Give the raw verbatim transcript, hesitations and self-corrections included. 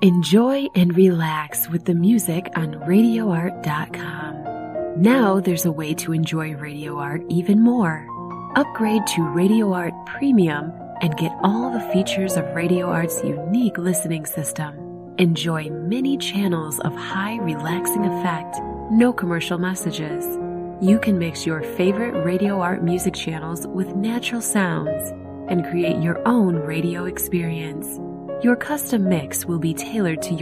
Enjoy and relax with the music on radio art dot com. Now there's a way to enjoy Radio Art even more. Upgrade to Radio Art Premium and get all the features of Radio Art's unique listening system. Enjoy many channels of high relaxing effect, no commercial messages. You can mix your favorite Radio Art music channels with natural sounds and create your own radio experience. Your custom mix will be tailored to your